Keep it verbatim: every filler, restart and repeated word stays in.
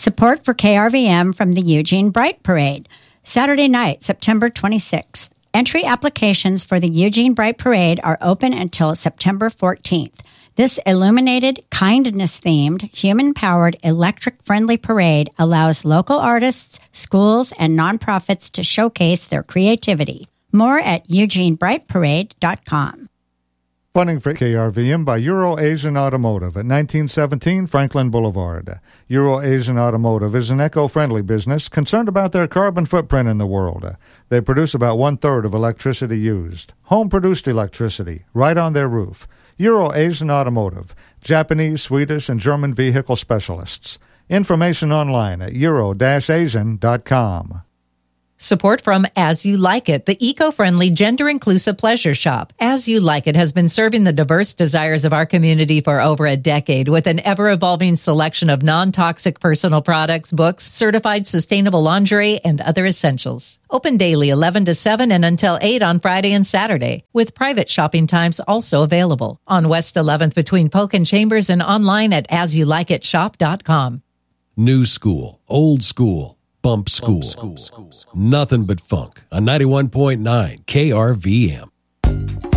Support for K R V M from the Eugene Bright Parade. Saturday night, September twenty-sixth. Entry applications for the Eugene Bright Parade are open until September fourteenth. This illuminated, kindness-themed, human-powered, electric-friendly parade allows local artists, schools, and nonprofits to showcase their creativity. More at eugene bright parade dot com. Funding for K R V M by Euro-Asian Automotive at nineteen seventeen Franklin Boulevard. Euro-Asian Automotive is an eco-friendly business concerned about their carbon footprint in the world. They produce about one-third of electricity used. Home-produced electricity, right on their roof. Euro-Asian Automotive, Japanese, Swedish, and German vehicle specialists. Information online at euro dash asian dot com. Support from As You Like It, the eco-friendly, gender-inclusive pleasure shop. As You Like It has been serving the diverse desires of our community for over a decade with an ever-evolving selection of non-toxic personal products, books, certified sustainable lingerie, and other essentials. Open daily eleven to seven and until eight on Friday and Saturday, with private shopping times also available. On West eleventh between Polk and Chambers and online at as you like it shop dot com. New school, old school. Bump School. Bump school. Nothing but funk on ninety-one point nine K R V M.